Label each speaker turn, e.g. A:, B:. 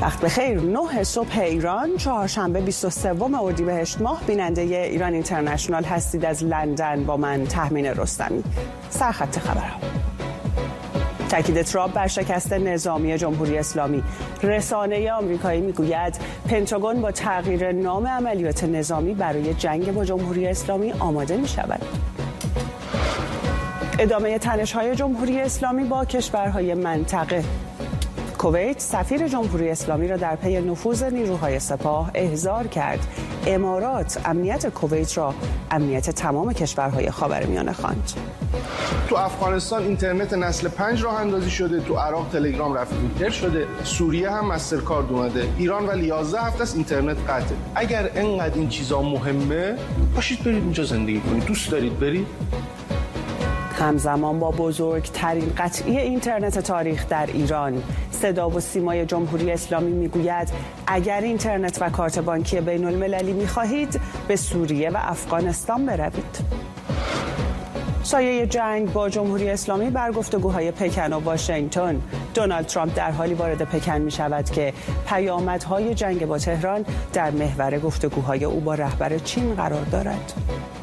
A: وقت بخیر. 9 صبح ایران، چهارشنبه 23 اردیبهشت ماه. بیننده ایران اینترنشنال هستید از لندن با من تهمین رستمی. سرخط خبرها. تاکید ترامپ بر شکست نظامی جمهوری اسلامی. رسانه آمریکایی میگوید پنتاگون با تغییر نام عملیات نظامی برای جنگ با جمهوری اسلامی آماده می شود. ادامه تنش‌های جمهوری اسلامی با کشورهای منطقه. کویت سفیر جمهوری اسلامی را در پی نفوذ نیروهای سپاه احضار کرد. امارات امنیت کویت را امنیت تمام کشورهای خاورمیانه خواند.
B: تو افغانستان اینترنت نسل 5 راه اندازی شده، تو عراق تلگرام رفیق شده، سوریه هم مسترکارد اومده، ایران ولی 11 هفته است اینترنت قطعه. اگر انقدر این چیزا مهمه، پاشید برید اونجا زندگی کنید. دوست دارید برید؟
A: همزمان با بزرگترین قطعی اینترنت تاریخ در ایران، صدا و سیمای جمهوری اسلامی میگوید اگر اینترنت و کارت بانکی بین المللی میخواهید به سوریه و افغانستان بروید. سایه جنگ با جمهوری اسلامی بر گفتگوهای پکن و واشنگتن. دونالد ترامپ در حالی وارد پکن می شود که پیامدهای جنگ با تهران در محور گفتگوهای او با رهبر چین قرار دارد.